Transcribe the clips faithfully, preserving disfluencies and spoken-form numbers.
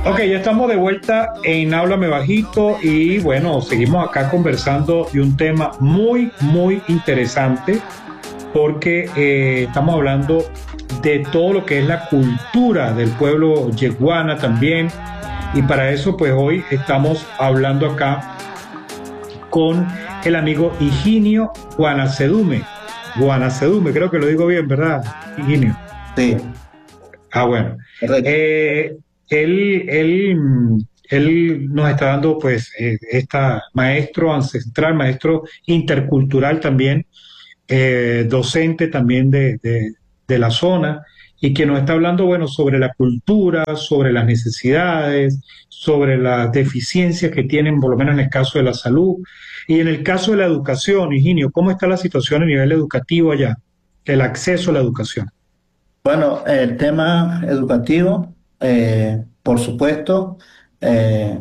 Ok, ya estamos de vuelta en Háblame Bajito y bueno, seguimos acá conversando de un tema muy, muy interesante porque eh, estamos hablando de todo lo que es la cultura del pueblo yeguana también, y para eso pues hoy estamos hablando acá con el amigo Higinio Guanacedume. Guanacedume, creo que lo digo bien, ¿verdad, Higinio? Sí, Ah, bueno. correcto. Eh, él, él, mm, él nos está dando, pues, eh, esta maestro ancestral, maestro intercultural también, eh, docente también de, de, de la zona, y que nos está hablando, bueno, sobre la cultura, sobre las necesidades, sobre las deficiencias que tienen, por lo menos en el caso de la salud, y en el caso de la educación. Higinio, ¿cómo está la situación a nivel educativo allá? El acceso a la educación. Bueno, el tema educativo, eh, por supuesto, eh,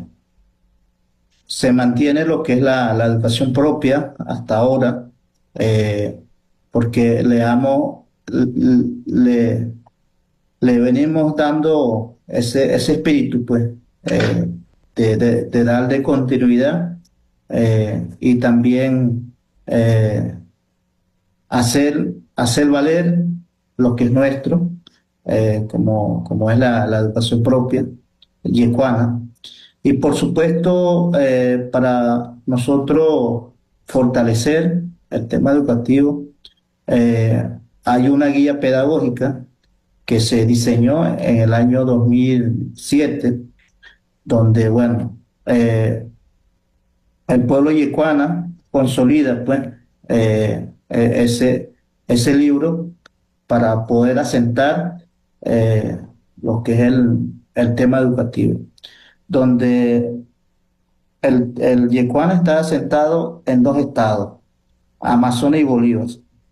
se mantiene lo que es la, la educación propia hasta ahora, eh, porque le, damos- le, le venimos dando ese, ese espíritu, pues, eh, de, de, de darle continuidad eh, y también eh, hacer, hacer valer lo que es nuestro, eh, como, como es la, la educación propia yecuana. Y por supuesto, eh, para nosotros fortalecer el tema educativo, eh, hay una guía pedagógica que se diseñó en el año dos mil siete, donde, bueno, eh, el pueblo yecuana consolida, pues, eh, eh, ese, ese libro para poder asentar eh, lo que es el, el tema educativo, donde el, el Yecuana está asentado en dos estados, Amazonas y Bolívar.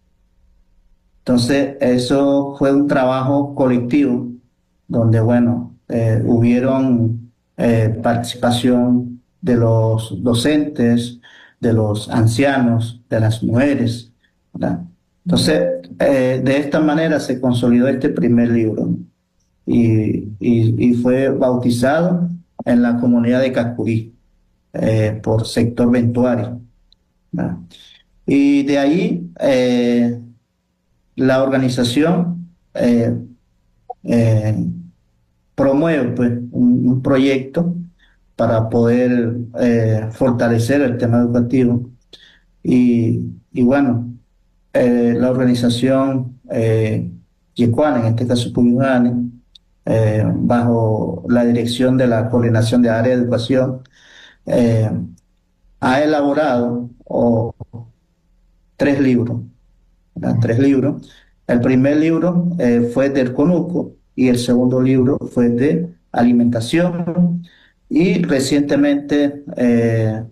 Entonces, eso fue un trabajo colectivo donde, bueno, eh, hubieron eh, participación de los docentes, de los ancianos, de las mujeres, ¿verdad? Entonces, eh, de esta manera se consolidó este primer libro, ¿no? y, y- y fue bautizado en la comunidad de Cacurí eh, por sector Ventuario, ¿verdad? Y de ahí eh, la organización eh, eh, promueve pues, un, un proyecto para poder eh, fortalecer el tema educativo. Y, y bueno, eh, la organización eh, Yecuana, en este caso Puyuhane, eh, bajo la dirección de la Coordinación de Área de Educación, eh, ha elaborado oh, tres libros, ¿verdad? Tres libros. El primer libro eh, fue del Conuco y el segundo libro fue de alimentación. Y recientemente eh,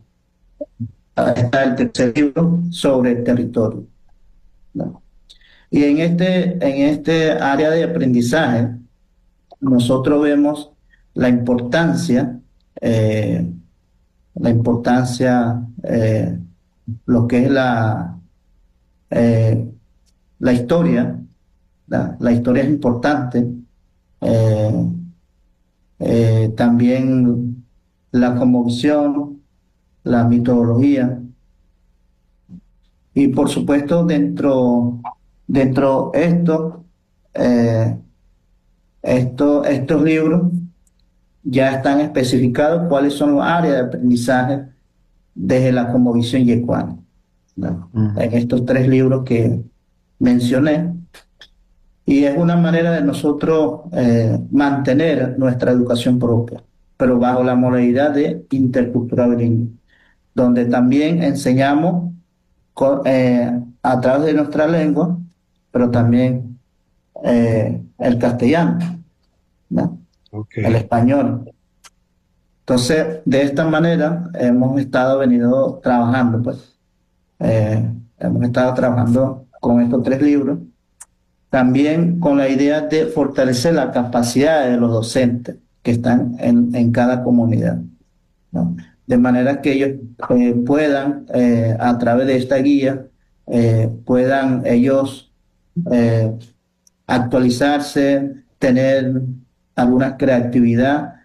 está el tercer libro sobre el territorio, ¿no? Y en este, en este área de aprendizaje, nosotros vemos la importancia, eh, la importancia, eh, lo que es la, eh, la historia. La, la historia es importante. eh, eh, También la cosmovisión, la mitología. Y por supuesto, dentro, dentro esto, eh, esto, estos libros ya están especificados cuáles son las áreas de aprendizaje desde la cosmovisión yecuana, ¿no? En estos tres libros que mencioné. Y es una manera de nosotros eh, mantener nuestra educación propia, pero bajo la modalidad de intercultural bilingüe, donde también enseñamos co- eh, a través de nuestra lengua, pero también eh, el castellano, ¿no? Ok. El español. Entonces, de esta manera hemos estado venido trabajando, pues, eh, hemos estado trabajando con estos tres libros. También con la idea de fortalecer la capacidad de los docentes que están en, en cada comunidad, ¿no? De manera que ellos eh, puedan, eh, a través de esta guía, eh, puedan ellos eh, actualizarse, tener alguna creatividad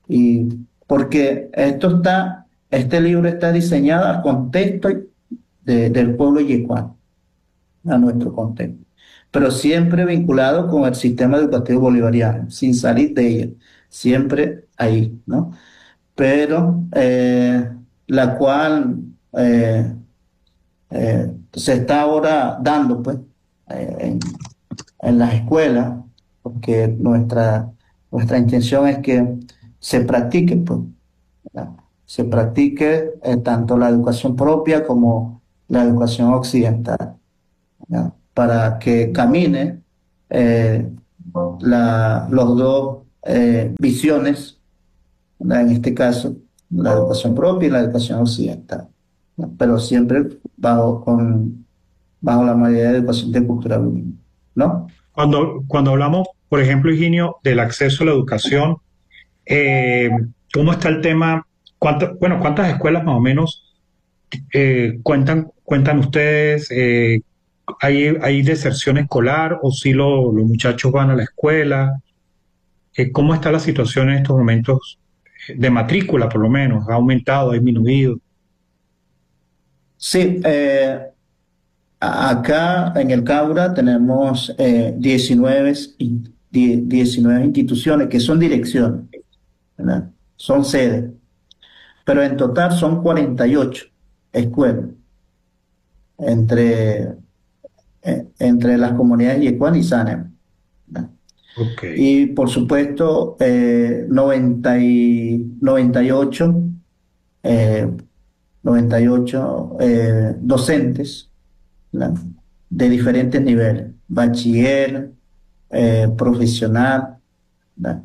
Y porque esto está, este libro está diseñado al contexto de- del pueblo yecuano, a nuestro contexto, pero siempre vinculado con el sistema educativo bolivariano, sin salir de ella, siempre ahí, ¿no? Pero eh, la cual eh, eh, se está ahora dando, pues, eh, en, en las escuelas, porque nuestra, nuestra intención es que se practique, pues, ¿verdad? Se practique eh, tanto la educación propia como la educación occidental, ¿verdad? Para que camine eh, la, los dos eh, visiones, ¿verdad? En este caso, la educación propia y la educación occidental, ¿no? Pero siempre bajo, con, bajo la modalidad de educación de cultura bilingüe, ¿no? Cuando, cuando hablamos, por ejemplo, Higinio, del acceso a la educación, eh, ¿cómo está el tema? ¿Cuánto- bueno, ¿cuántas escuelas más o menos eh, cuentan, cuentan ustedes? Eh, ¿hay, hay deserción escolar o si lo- los muchachos van a la escuela? Eh, ¿cómo está la situación en estos momentos de matrícula, por lo menos? ¿Ha aumentado, ha disminuido? Sí, eh, a- acá en el Caura tenemos eh, diecinueve, in- die- diecinueve instituciones que son direcciones, ¿verdad? Son sedes, pero en total son cuarenta y ocho escuelas entre, eh, entre las comunidades Yecuán y Sanem, ¿verdad? Ok, Y por supuesto, eh, noventa y, noventa y ocho, eh, noventa y ocho eh, docentes, ¿verdad? De diferentes niveles, bachiller, eh, profesional, ¿verdad?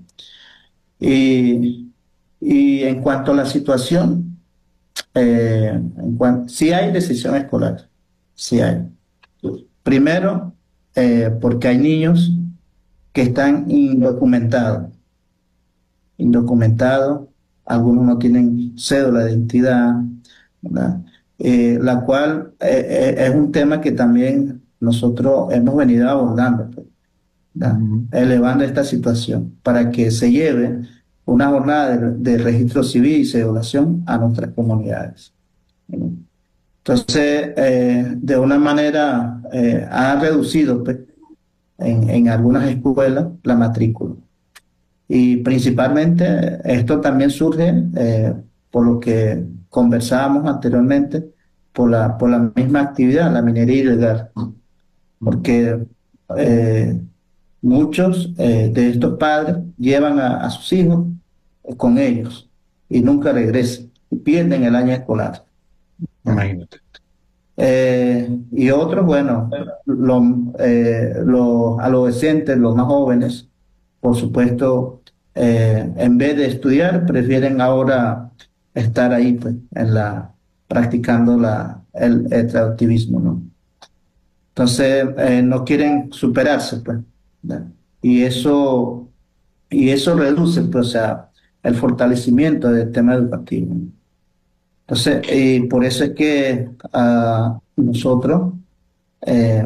Y, y en cuanto a la situación, eh, en cuan- sí hay decisión escolar, sí hay. Primero, eh, porque hay niños que están indocumentados, indocumentados, algunos no tienen cédula de identidad, ¿verdad? Eh, la cual eh, eh, es un tema que también nosotros hemos venido abordando, pues, ¿verdad? ujú, Elevando esta situación para que se lleve una jornada de, de registro civil y cedulación a nuestras comunidades, ¿verdad? Entonces, eh, de una manera, eh, ha reducido, pues, en, en algunas escuelas la matrícula. Y principalmente esto también surge eh, por lo que conversábamos anteriormente, por la, por la misma actividad, la minería ilegal, porque eh, muchos eh, de estos padres llevan a, a sus hijos eh, con ellos y nunca regresan y pierden el año escolar, ¿no? imagínate. Eh, y otros, bueno, los, eh, los adolescentes, los más jóvenes, por supuesto, eh, en vez de estudiar, prefieren ahora estar ahí, pues, en la, practicando la, el, el activismo, ¿no? Entonces, eh, no quieren superarse, pues, ¿verdad? Y eso, y eso reduce, pues, o sea, el fortalecimiento del tema educativo, ¿no? Entonces, y por eso es que ah, nosotros, eh,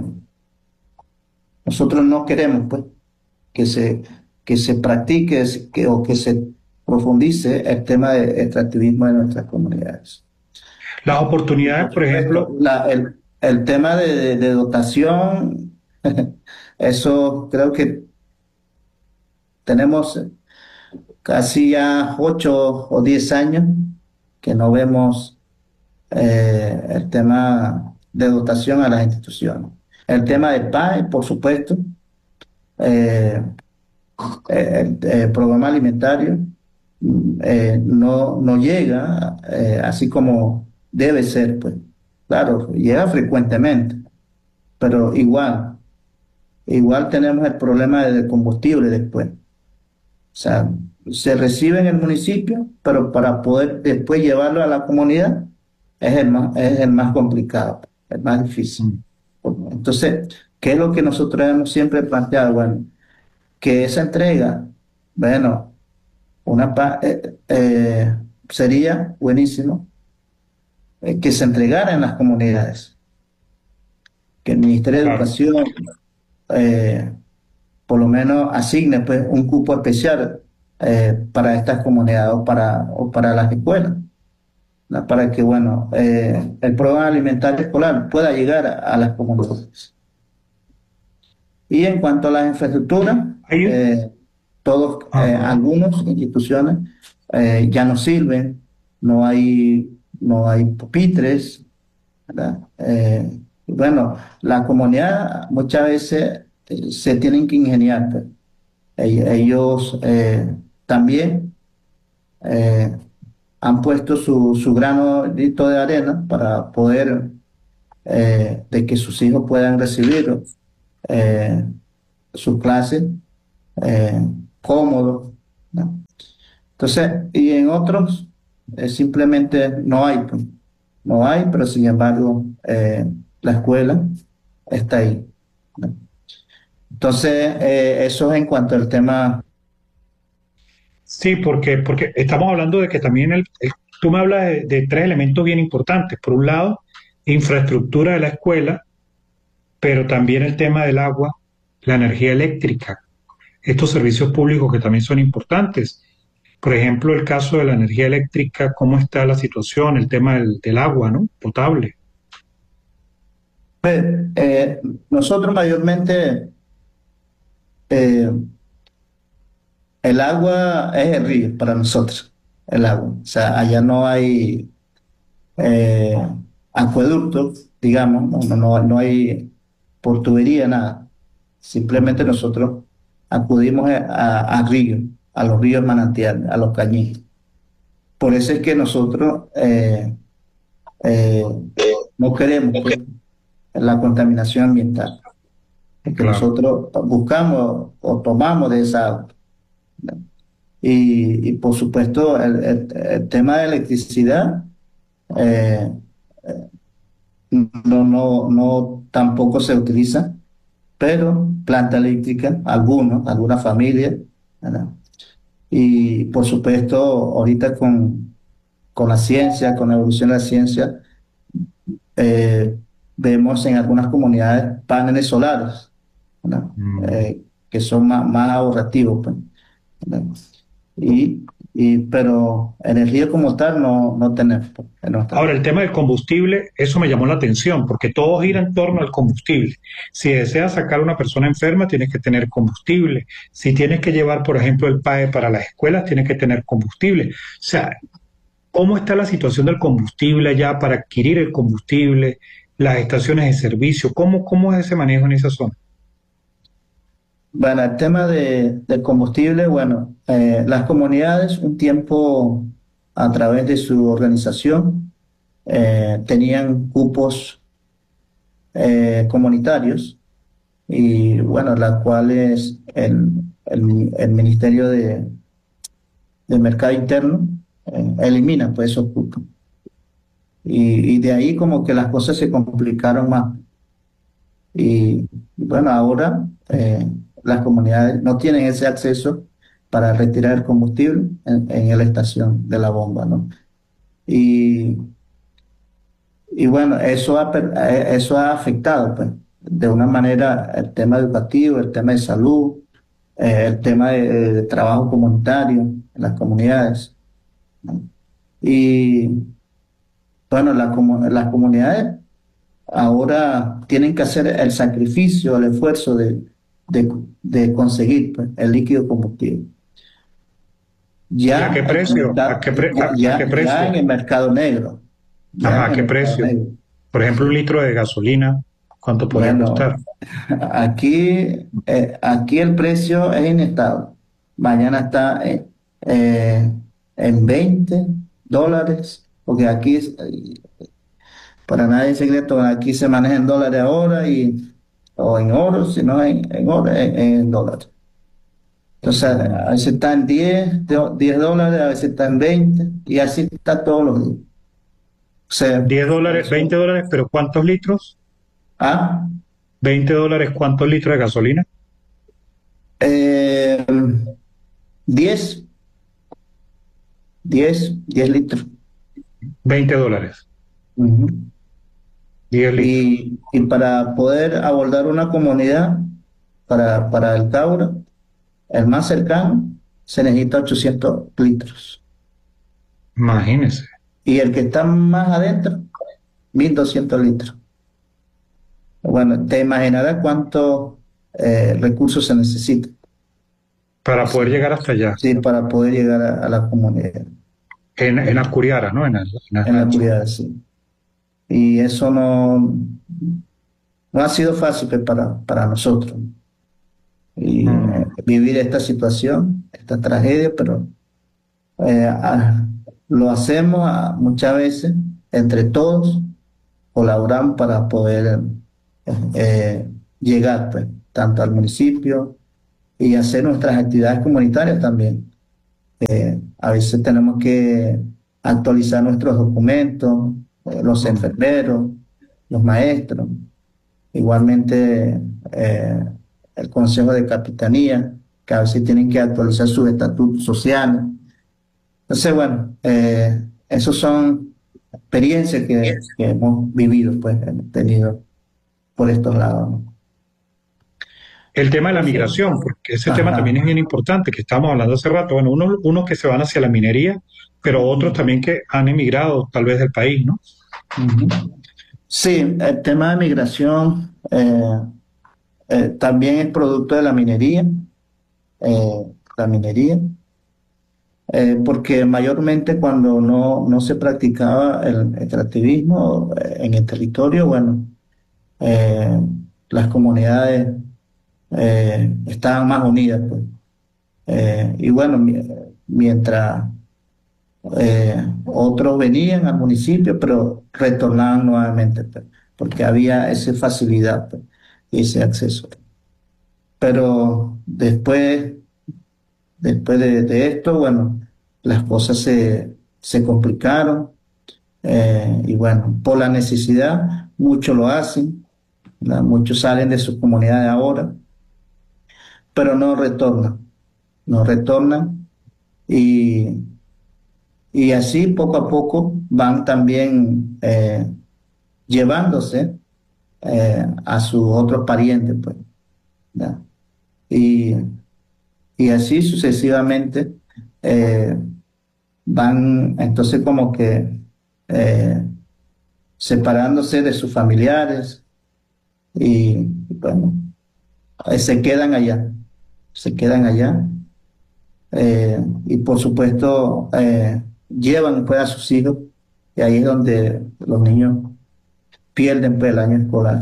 nosotros no queremos, pues, que se, que se practique que, o que se profundice el tema de extractivismo en nuestras comunidades. Las Y oportunidades, por por supuesto, ejemplo, la, el, el tema de, de- de dotación, eso creo que tenemos casi ya ocho o diez años que no vemos eh, el tema de dotación a las instituciones. El tema del P A E, por supuesto, eh, el, el programa alimentario mm, eh, no, no llega eh, así como debe ser, pues. Claro, llega frecuentemente, pero igual, igual tenemos el problema del combustible después. O sea, se recibe en el municipio, pero para poder después llevarlo a la comunidad es el más, es el más complicado, el más difícil. mm, Entonces, ¿qué es lo que nosotros hemos siempre planteado? Bueno, que esa entrega, bueno, una pa- eh, eh, sería buenísimo eh, que se entregara en las comunidades, que el Ministerio de claro, Educación eh, por lo menos asigne, pues, un cupo especial, eh, para estas comunidades o para, o para las escuelas, ¿no? Para que, bueno, eh, el programa alimentario escolar pueda llegar a, a las comunidades. Y en cuanto a las infraestructuras, Hay un- eh, todos, eh, Ajá. algunas instituciones eh, ya no sirven, no hay, no hay pupitres, ¿verdad? Eh, bueno, la comunidad muchas veces eh, se tienen que ingeniar, pues. Ell- Ellos eh, también eh, han puesto su, su granito de arena para poder eh, de que sus hijos puedan recibir eh, sus clases eh, cómodos, ¿no? Entonces, y en otros eh, simplemente no hay, pues. No hay, pero sin embargo eh, la escuela está ahí, ¿no? Entonces, eh, eso es en cuanto al tema. Sí, porque, porque estamos hablando de que también el, el- tú me hablas de, de tres elementos bien importantes. Por un lado, infraestructura de la escuela, pero también el tema del agua, la energía eléctrica, estos servicios públicos que también son importantes. Por ejemplo, el caso de la energía eléctrica, cómo está la situación, el tema del, del agua, ¿no? Potable. Pues, eh, nosotros mayormente eh, el agua es el río para nosotros, el agua. O sea, allá no hay eh, acueductos, digamos, no, no, no no hay por tubería, nada. Simplemente Ujú. nosotros acudimos a, a- a ríos, a los ríos manantiales, a los cañitos. Por eso es que nosotros eh, eh, no queremos, pues, la contaminación ambiental, porque Claro. nosotros buscamos o tomamos de esa agua, ¿no? Y, y por supuesto el, el- el tema de electricidad eh, no, no, no tampoco se utiliza, pero planta eléctrica, algunos, algunas familias, ¿verdad? Y por supuesto, ahorita con, con la ciencia, con la evolución de la ciencia, eh, vemos en algunas comunidades paneles solares, ¿verdad? Mm. Eh, que son más, más ahorrativos, pues, ¿verdad? Y, y, pero energía como tal no, no tenemos, pues, en nuestra Ahora, área. el tema del combustible, eso me llamó la atención, porque todo gira en torno al combustible. Si deseas sacar a una persona enferma, tienes que tener combustible. Si tienes que llevar, por ejemplo, el P A E para las escuelas, tienes que tener combustible. O sea, ¿cómo está la situación del combustible allá para adquirir el combustible, las estaciones de servicio? ¿Cómo, cómo es ese manejo en esa zona? Bueno, el tema de, del combustible, bueno, eh, las comunidades un tiempo a través de su organización eh, tenían cupos eh, comunitarios y bueno, las cuales el, el, el Ministerio de, del Mercado Interno eh, elimina pues esos cupos. Y, y de ahí como que las cosas se complicaron más. Y bueno, ahora eh, las comunidades no tienen ese acceso para retirar el combustible en, en la estación de la bomba, ¿no? Y, y bueno, eso ha, per- eh, eso ha afectado, pues, de una manera el tema educativo, el tema de salud, eh, el tema de, de trabajo comunitario en las comunidades, ¿no? Y bueno, la comu- las comunidades ahora tienen que hacer el sacrificio, el esfuerzo de, de, de conseguir, pues, el líquido combustible. ¿Y a qué Ya en el precio? ¿A mercado, qué, pre- ya, a, a qué ya, ya en precio? el mercado negro, ya Ajá, en ¿a el qué mercado precio? negro. Por ejemplo, un Sí. litro de gasolina, ¿cuánto podría Bueno, costar? aquí, eh, aquí el precio es inestable. Mañana está eh, eh, en veinte dólares, porque aquí, eh, para nadie es secreto, aquí se maneja en dólares ahora y, o en oro, si no en, en oro, en, en dólares. Entonces, a Mm. veces está en diez do- diez dólares, a veces está en veinte y así está todos los días. O sea, diez dólares, veinte eso. dólares, pero ¿cuántos litros? Ah, Veinte dólares, ¿cuántos litros de gasolina? eh, diez, diez, diez litros. Veinte dólares, Ujú. diez litros. Y, y para poder abordar una comunidad para, para el Tauro, el más cercano, se necesita ochocientos litros. Imagínese. Y el que está más adentro, mil doscientos litros. Bueno, te imaginarás cuántos eh, recursos se necesitan, Para poder sí, llegar hasta allá. sí, para poder llegar a, a la comunidad, En, en eh, Acuriara, ¿no? En el, en el en la rancho. comunidad, sí. Y eso no, no ha sido fácil pues, para, para nosotros. Y Mm, eh, vivir esta situación, esta tragedia, pero eh, ah, lo hacemos ah, muchas veces entre todos, colaboramos para poder eh, eh, llegar pues, tanto al municipio y hacer nuestras actividades comunitarias también. Eh, a veces tenemos que actualizar nuestros documentos, eh, los mm. enfermeros, los maestros, igualmente eh, el Consejo de Capitanía, que a veces tienen que actualizar sus estatutos sociales. Entonces, bueno, eh, esos son experiencias que, que hemos vivido, pues, hemos tenido por estos lados, ¿no? El tema de la migración, porque ese tema Ajá. también es bien importante, que estábamos hablando hace rato. Bueno, unos, unos que se van hacia la minería, pero otros también que han emigrado tal vez del país, ¿no? Ujú. Sí, el tema de migración eh, eh, también es producto de la minería, eh, la minería, eh, porque mayormente cuando no, no se practicaba el extractivismo eh, en el territorio, bueno, eh, las comunidades eh, estaban más unidas, pues. Eh, y bueno, mi- mientras eh, otros venían al municipio, pero retornaban nuevamente, pues, porque había esa facilidad, pues, y ese acceso. Pero después, después de, de esto, bueno, las cosas se, se complicaron eh, y bueno, por la necesidad, muchos lo hacen, ¿verdad? Muchos salen de sus comunidades ahora, pero no retornan, no retornan y, y así poco a poco van también eh, llevándose eh, a sus otros parientes, pues, ¿verdad? Y, y así sucesivamente eh, van entonces como que eh, separándose de sus familiares y bueno, eh, se quedan allá, se quedan allá eh, y por supuesto eh, llevan pues a sus hijos y ahí es donde los niños pierden pues el año escolar.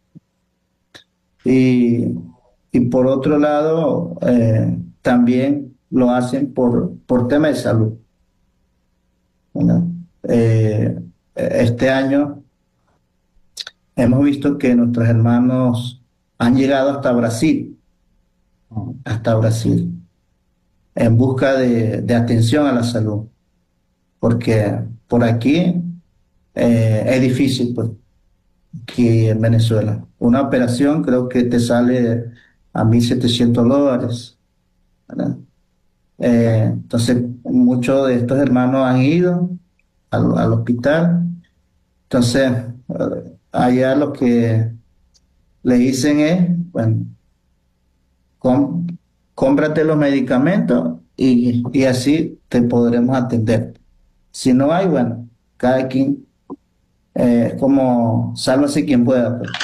Y, y por otro lado, eh, también lo hacen por, por tema de salud, ¿verdad? Eh, este año hemos visto que nuestros hermanos han llegado hasta Brasil, hasta Brasil, en busca de, de atención a la salud, porque por aquí eh, es difícil, pues, aquí en Venezuela. Una operación creo que te sale a mil setecientos dólares, ¿verdad? Eh, entonces, muchos de estos hermanos han ido al, al hospital. Entonces, eh, allá lo que le dicen es, bueno, com- cómprate los medicamentos y, y así te podremos atender. Si no hay, bueno, cada quien, eh, como sálvase quien pueda, pues.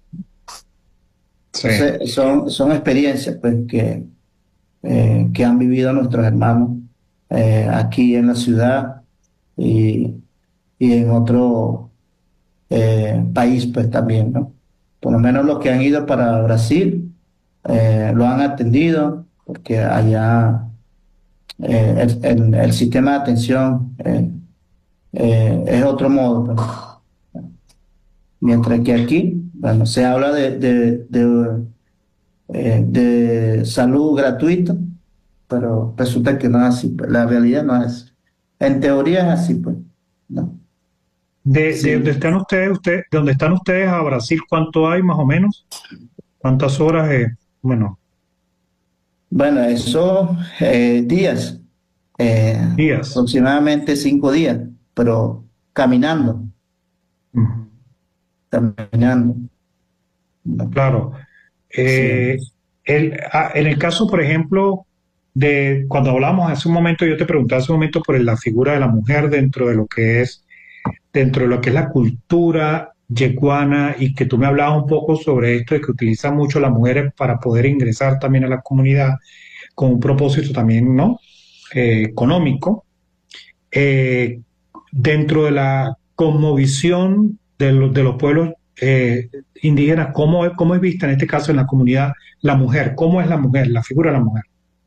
Sí. Entonces, son, son experiencias, pues, que, eh, que han vivido nuestros hermanos eh, aquí en la ciudad y, y en otro eh, país, pues también, ¿no? Por lo menos los que han ido para Brasil eh, lo han atendido, porque allá eh, el, el- el sistema de atención eh, eh, es otro modo, pues. Mientras que aquí, bueno, se habla de, de, de, eh, de salud gratuita, pero resulta que no es así, pues. La realidad no es así. En teoría es así, pues, ¿no? De, de donde Sí. están ustedes, usted, de donde están ustedes a Brasil, ¿cuánto hay más o menos? ¿Cuántas horas? Eh, bueno, Bueno, eso eh, días, eh, días. aproximadamente cinco días, pero caminando, Ujú. caminando, ¿no? Claro. Sí. Eh, el, ah, en el caso, por ejemplo, de cuando hablamos hace un momento, yo te preguntaba hace un momento por la figura de la mujer dentro de lo que es, dentro de lo que es la cultura yeguana y que tú me hablabas un poco sobre esto de que utilizan mucho las mujeres para poder ingresar también a la comunidad con un propósito también, ¿no? Eh, económico. Eh, Dentro de la cosmovisión de, lo- de los pueblos eh, indígenas, ¿cómo, es- ¿cómo es vista en este caso en la comunidad la mujer? ¿Cómo es la mujer, la figura de la mujer?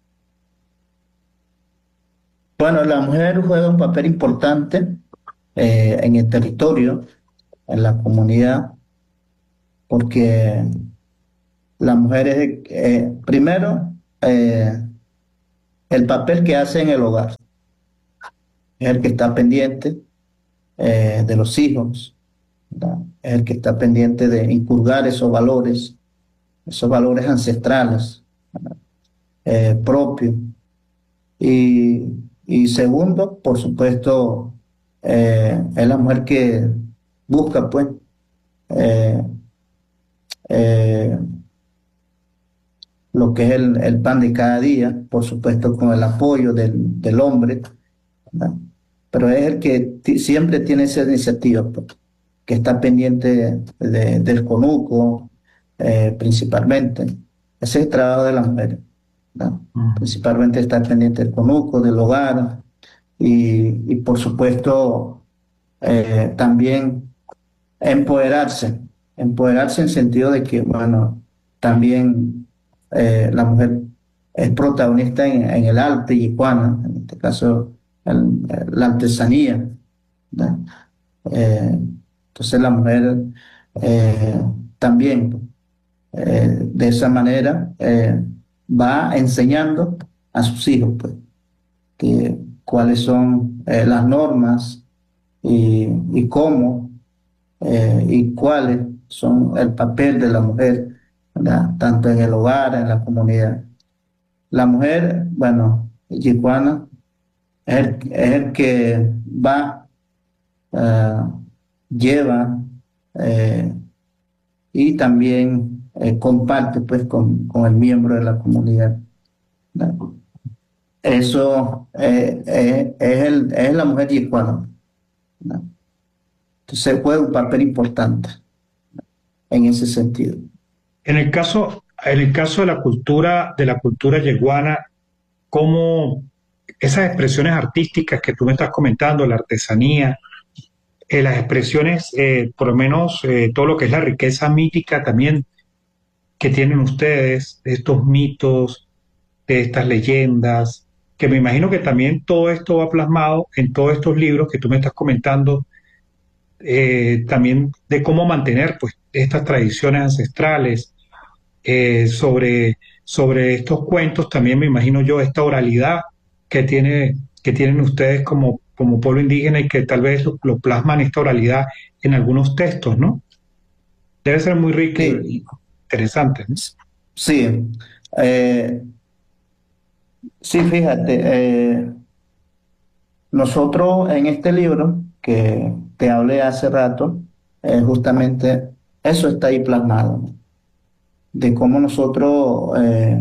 Bueno, la mujer juega un papel importante eh, en el territorio, en la comunidad, porque la mujer es, eh, primero, eh, el papel que hace en el hogar, es el que está pendiente eh, de los hijos, ¿verdad? Es el que está pendiente de inculcar esos valores, esos valores ancestrales eh, propios. Y, y segundo, por supuesto, eh, es la mujer que busca, pues, eh, eh, lo que es el, el pan de cada día, por supuesto, con el apoyo del, del hombre, ¿verdad? Pero es el que ti- siempre tiene esa iniciativa, pues, que está pendiente de- del conuco, eh, principalmente. Ese es el trabajo de las mujeres, ¿verdad? Mm. Principalmente estar pendiente del conuco, del hogar, y, y por supuesto eh, también empoderarse, empoderarse en sentido de que, bueno, también eh, la mujer es protagonista en, en el arte yicuana, en este caso el- la artesanía, ¿verdad? Eh, entonces la mujer eh, también eh, de esa manera eh, va enseñando a sus hijos, pues, que, cuáles son eh, las normas y, y cómo eh, y cuáles son el papel de la mujer, ¿verdad? Tanto en el hogar, en la comunidad. La mujer, bueno, yicuana, es el, es el que va, eh, lleva eh, y también eh, comparte pues con, con el miembro de la comunidad, ¿verdad? Eso eh, eh, es, el, es la mujer yicuana, ¿verdad? Entonces juega un papel importante en ese sentido. En el caso, en el caso de la cultura, de la cultura yeguana, ¿cómo esas expresiones artísticas que tú me estás comentando, la artesanía, eh, las expresiones, eh, por lo menos eh, todo lo que es la riqueza mítica también que tienen ustedes, de estos mitos, de estas leyendas, que me imagino que también todo esto va plasmado en todos estos libros que tú me estás comentando, eh, también de cómo mantener pues estas tradiciones ancestrales, eh, sobre, sobre estos cuentos, también me imagino yo esta oralidad que tiene, que tienen ustedes como, como pueblo indígena y que tal vez lo, lo plasman esta oralidad en algunos textos, ¿no? Debe ser muy rico y Sí, interesante, ¿no? sí, eh, sí, fíjate, eh, nosotros en este libro que te hablé hace rato, eh, justamente eso está ahí plasmado, ¿no? De cómo nosotros eh,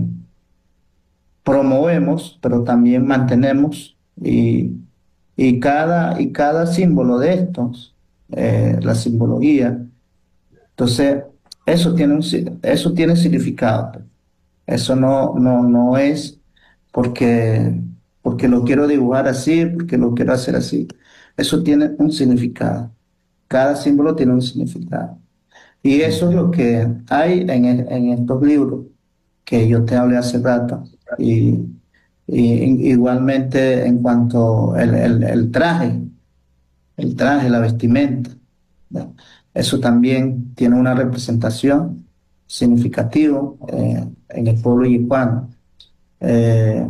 promovemos, pero también mantenemos y, y cada, y cada símbolo de estos, eh, la simbología, entonces eso tiene un, si- eso tiene significado, pues. Eso no, no, no es porque, porque lo quiero dibujar así, porque lo quiero hacer así. Eso tiene un significado. Cada símbolo tiene un significado. Y eso es lo que hay en, e- en estos libros que yo te hablé hace rato. Y, y igualmente en cuanto el, el, el traje, el traje, la vestimenta, ¿no? Eso también tiene una representación significativa eh, en el pueblo yicuano. Eh,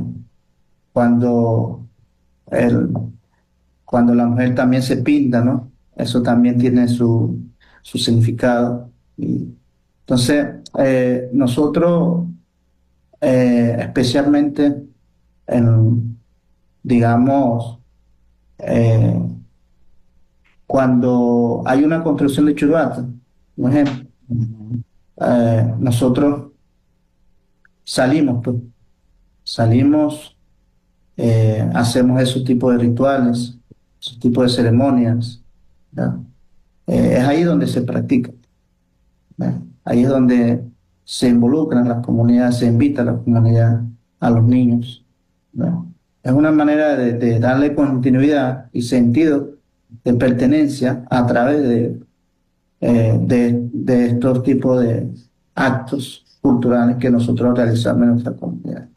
cuando, el, cuando la mujer también se pinta, ¿no? Eso también tiene su, su significado. Y, entonces, eh, nosotros, eh, especialmente en, digamos, eh, cuando hay una construcción de churrata, por ejemplo, eh, nosotros salimos, pues, Salimos, eh, hacemos esos tipos de rituales, esos tipos de ceremonias, ¿ya? Eh, es ahí donde se practica, ¿ya? Ahí es donde se involucran las comunidades, se invita a la comunidad, a los niños, ¿ya? Es una manera de, de darle continuidad y sentido de pertenencia a través de, eh, de, de estos tipos de actos culturales que nosotros realizamos en nuestra comunidad.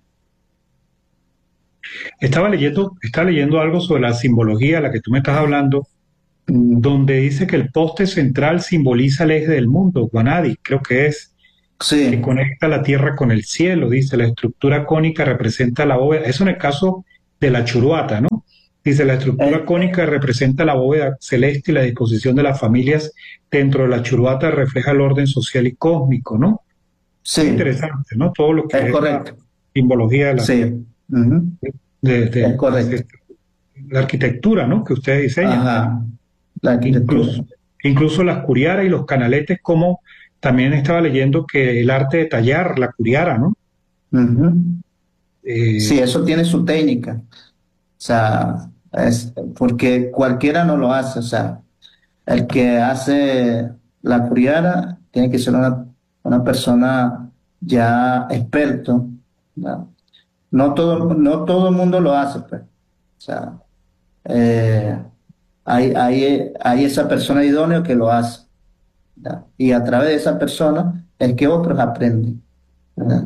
Estaba leyendo, estaba leyendo algo sobre la simbología a la que tú me estás hablando, Mm, donde dice que el poste central simboliza el eje del mundo, Guanadi, creo que es, que sí, conecta la tierra con el cielo, dice, la estructura cónica representa la bóveda, eso en el caso de la churuata, ¿no? Dice, la estructura eh, cónica representa la bóveda celeste y la disposición de las familias dentro de la churuata refleja el orden social y cósmico, ¿no? Muy sí, interesante, ¿no? Todo lo es que es la correcto. simbología de la, Sí, ujú, de, es de la, correcto. la arquitectura, ¿no? Que ustedes diseñan. Ajá, la arquitectura. Incluso, incluso las curiaras y los canaletes, como también estaba leyendo que el arte de tallar, la curiara, ¿no? Ujú. Sí, Eh, eso tiene su técnica. O sea, es porque cualquiera no lo hace. O sea, el que hace la curiara tiene que ser una, una persona ya experto, ¿no? No todo, no todo el mundo lo hace, pues. O sea, eh, hay, hay, hay esa persona idónea que lo hace, ¿ya? Y a través de esa persona es que otros aprenden, ¿verdad?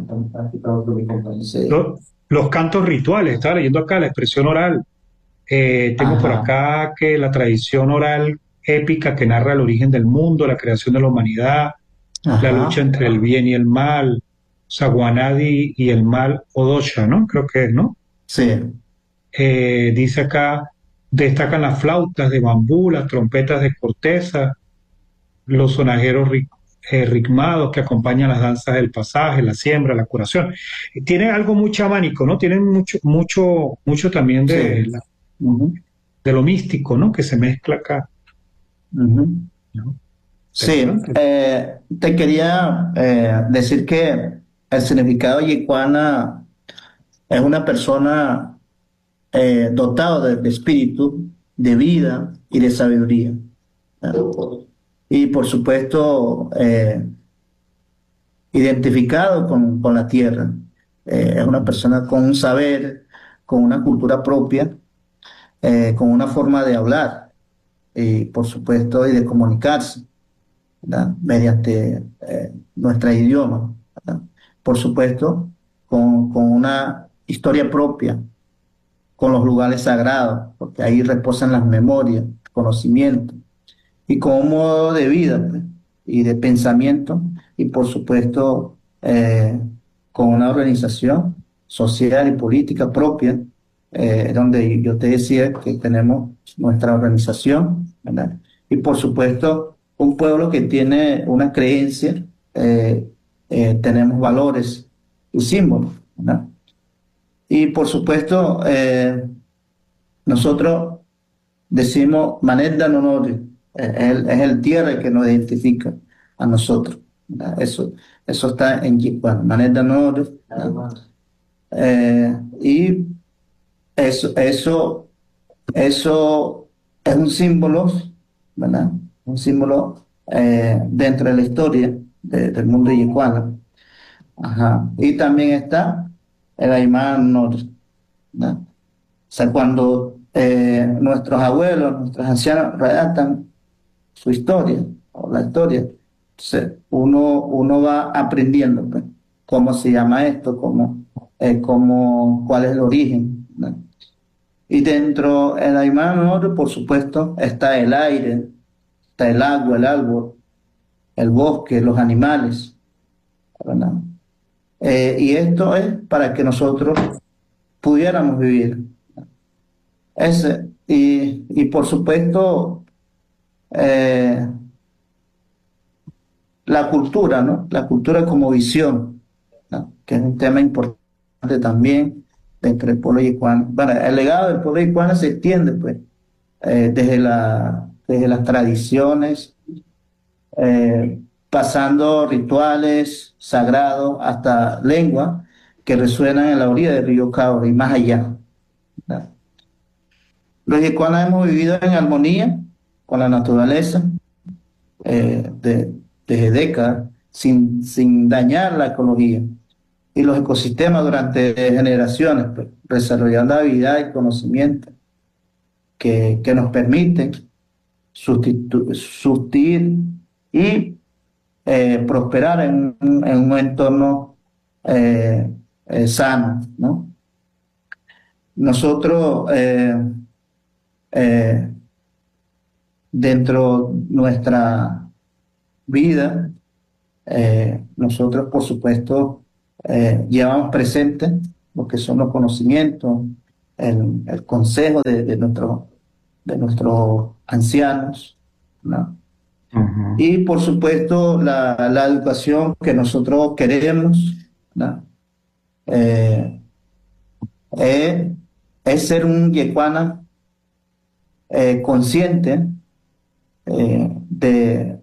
Sí. lo- los cantos rituales, estaba leyendo acá la expresión oral. Eh, tengo por Ajá, acá que la tradición oral épica que narra el origen del mundo, la creación de la humanidad, la lucha ajá, entre el bien y el mal, Saguanadi y el mal Odosha, ¿no? Creo que es, ¿no? sí, Eh, dice acá, destacan las flautas de bambú, las trompetas de corteza, los sonajeros ri- eh, ritmados que acompañan las danzas del pasaje, la siembra, la curación. Tiene algo muy chamánico, ¿no? Tienen mucho, mucho, mucho también de, sí. la- Ujú, de lo místico, ¿no? Que se mezcla acá, ujú. ¿no? Sí, Interesante. eh, te quería eh, decir que el significado yecuana es una persona eh, dotado de, de espíritu, de vida y de sabiduría, ¿no? Y por supuesto, eh, identificado con, con la tierra. Eh, es una persona con un saber, con una cultura propia, eh, con una forma de hablar y por supuesto y de comunicarse, ¿verdad? Mediante eh, nuestro idioma, ¿verdad? Por supuesto, con, con una historia propia, con los lugares sagrados, porque ahí reposan las memorias, conocimientos, y con un modo de vida, pues, y de pensamiento, y por supuesto, eh, con una organización social y política propia, eh, donde yo te decía que tenemos nuestra organización, ¿verdad? Y por supuesto, un pueblo que tiene una creencia, eh, eh, tenemos valores y símbolos, ¿verdad? Y por supuesto, eh, nosotros decimos Manet no Honores, es el, es el tierra que nos identifica a nosotros, ¿verdad? Eso, eso está en Yicuán, Manet no Honores, ¿verdad? Eh, y eso, eso, eso es un símbolo, ¿verdad? Un símbolo eh, dentro de la historia de- del mundo yicuano. Ajá. Y también está el Aymán Norte, ¿verdad? O sea, cuando eh, nuestros abuelos, nuestros ancianos redactan su historia o la historia, entonces uno, uno va aprendiendo, pues, cómo se llama esto, cómo, eh, cómo, cuál es el origen, ¿no? Y dentro del Aymara Norte, por supuesto, está el aire, está el agua, el árbol, el bosque, los animales, ¿verdad? Eh, y esto es para que nosotros pudiéramos vivir. Ese, y, y por supuesto, eh, la cultura, ¿no? La cultura como visión, ¿no? Que es un tema importante también dentro del pueblo yicuano. Bueno, el legado del pueblo yicuano se extiende, pues, eh, desde la, desde las tradiciones, eh, pasando rituales sagrados hasta lengua, que resuenan en la orilla del río Caura y más allá, ¿verdad? Los yecuanas hemos vivido en armonía con la naturaleza eh, de- desde décadas, sin, sin dañar la ecología y los ecosistemas durante generaciones, pues, desarrollando habilidades y conocimientos que, que nos permiten sustitu- sustituir y eh, prosperar en, un- en un entorno eh, eh, sano, ¿no? Nosotros, eh, eh, dentro de nuestra vida, eh, nosotros, por supuesto, eh, llevamos presente lo que son los conocimientos, el, el consejo de, de, nuestro, de nuestros ancianos, ¿no? Ujú. Y, por supuesto, la, la educación que nosotros queremos, ¿no? Eh, es, es ser un yecuana eh, consciente eh, de,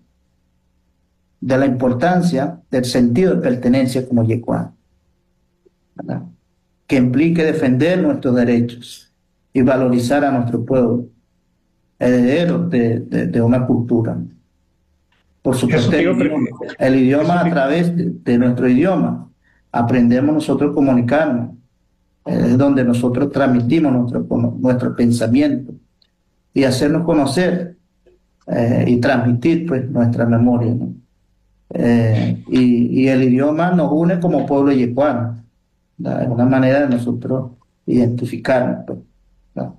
de la importancia del sentido de pertenencia como yecuana, ¿verdad? Que implique defender nuestros derechos y valorizar a nuestro pueblo, herederos de, de, de una cultura. Por Eso supuesto, te el iba a idioma. pre- El eso idioma a te- través de, de nuestro idioma aprendemos nosotros a comunicarnos. Es donde nosotros transmitimos nuestro, nuestro pensamiento y hacernos conocer eh, y transmitir pues nuestra memoria, ¿no? Eh, y, y el idioma nos une como pueblo yecuano, ¿verdad? Es una manera de nosotros identificarnos, pues, ¿verdad?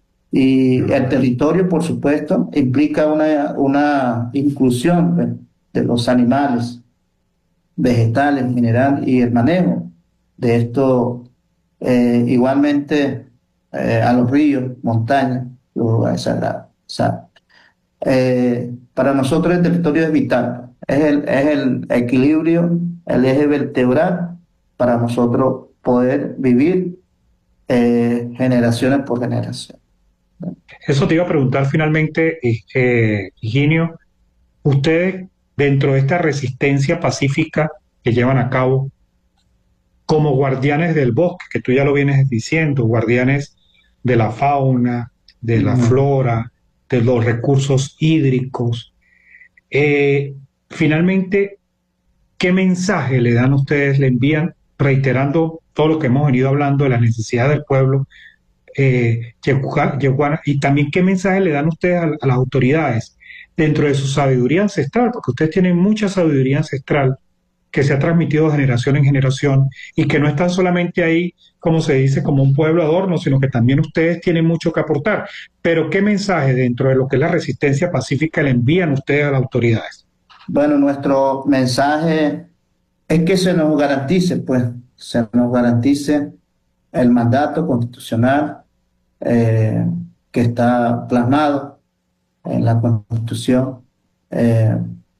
Y el territorio, por supuesto, implica una, una inclusión pues, de los animales, vegetales, minerales y el manejo de esto, eh, igualmente eh, a los ríos, montañas, lugares sagrados. O sea, eh, para nosotros el territorio es vital, es el, es el equilibrio, el eje vertebral para nosotros poder vivir eh, generaciones por generación. Eso te iba a preguntar finalmente, eh, eh, Higinio, ustedes dentro de esta resistencia pacífica que llevan a cabo como guardianes del bosque, que tú ya lo vienes diciendo, guardianes de la fauna, de la Ujú. flora, de los recursos hídricos, eh, finalmente, ¿qué mensaje le dan ustedes, le envían, reiterando todo lo que hemos venido hablando de la necesidad del pueblo eh, yeguá- yeguana, y también qué mensaje le dan ustedes a, a las autoridades dentro de su sabiduría ancestral, porque ustedes tienen mucha sabiduría ancestral que se ha transmitido de generación en generación y que no están solamente ahí, como se dice, como un pueblo adorno, sino que también ustedes tienen mucho que aportar. Pero ¿qué mensaje dentro de lo que es la resistencia pacífica le envían ustedes a las autoridades? Bueno, nuestro mensaje es que se nos garantice, pues, se nos garantice el mandato constitucional eh, que está plasmado en la Constitución, eh,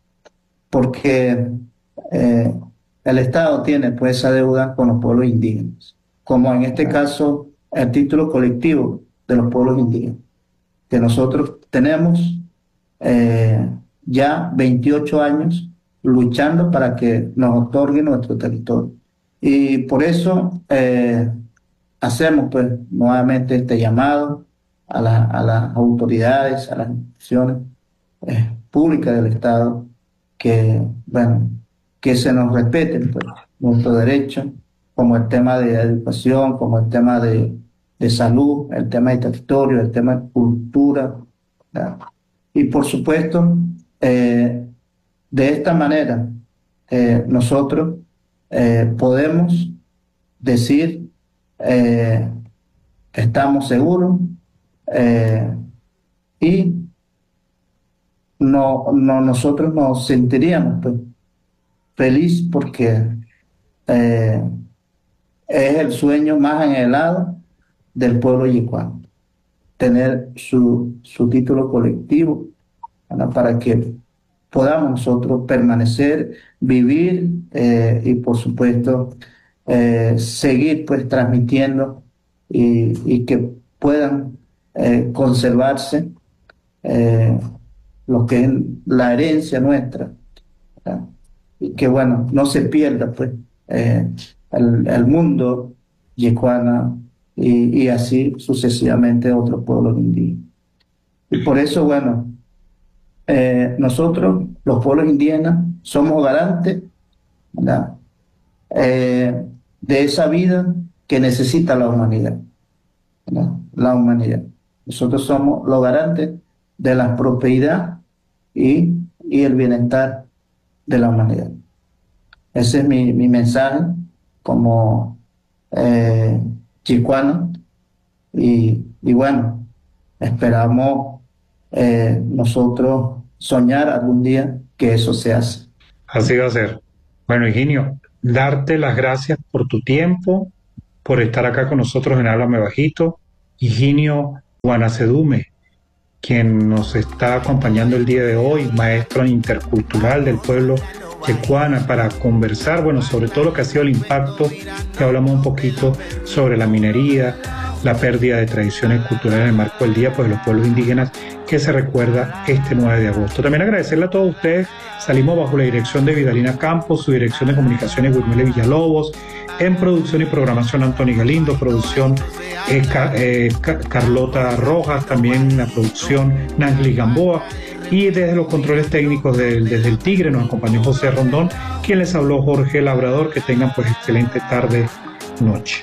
porque eh, el Estado tiene pues esa deuda con los pueblos indígenas, como en este caso el título colectivo de los pueblos indígenas, que nosotros tenemos eh, ya veintiocho años luchando para que nos otorgue nuestro territorio. Y por eso eh, hacemos pues nuevamente este llamado a, la- a las autoridades, a las instituciones eh, públicas del Estado, que, bueno, que se nos respeten pues, nuestros derechos, como el tema de educación, como el tema de, de salud, el tema de territorio, el tema de cultura, ¿verdad? Y por supuesto, eh, de esta manera, eh, nosotros eh, podemos decir, eh, estamos seguros eh, y no, no, nosotros nos sentiríamos pues, feliz porque eh, es el sueño más anhelado del pueblo yicuano, tener su, su título colectivo, ¿verdad? Para que podamos nosotros permanecer, vivir eh, y por supuesto eh, seguir pues transmitiendo y, y que puedan eh, conservarse eh, lo que es la herencia nuestra, ¿verdad? Y que bueno, no se pierda pues eh, el, el mundo, Yecuana, y, y así sucesivamente otros pueblos indígenas. Y por eso, bueno, eh, nosotros, los pueblos indígenas, somos garantes, ¿verdad? Eh, de esa vida que necesita la humanidad, ¿verdad? La humanidad. Nosotros somos los garantes de la prosperidad y, y el bienestar de la humanidad. Ese es mi, mi mensaje como eh, chicuano y, y bueno, esperamos eh, nosotros soñar algún día que eso se hace. Así va a ser. Bueno, Higinio, darte las gracias por tu tiempo, por estar acá con nosotros en Háblame Bajito. Higinio Guanacedume, quien nos está acompañando el día de hoy, maestro intercultural del pueblo Yecuana, para conversar, bueno, sobre todo lo que ha sido el impacto, que hablamos un poquito sobre la minería, la pérdida de tradiciones culturales en el marco del Día pues, de los Pueblos Indígenas, que se recuerda este nueve de agosto. También agradecerle a todos ustedes. Salimos bajo la dirección de Vidalina Campos, su dirección de comunicaciones Wilmele Villalobos, en producción y programación Antonio Galindo, producción eh, Ca eh, Ca Carlota Rojas, también la producción Nangli Gamboa, y desde los controles técnicos de, desde el Tigre nos acompañó José Rondón, quien les habló Jorge Labrador. Que tengan pues excelente tarde, noche.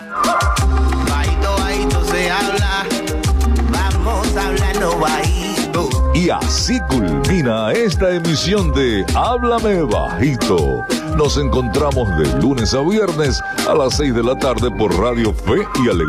Y así culmina esta emisión de Háblame Bajito. Nos encontramos de lunes a viernes a las seis de la tarde por Radio Fe y Alegría.